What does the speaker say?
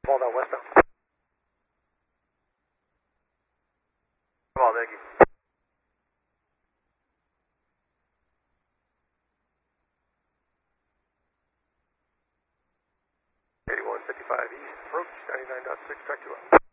Hold on, westbound. Come on, thank you. 8155 east, approach 99.6, track 2 up.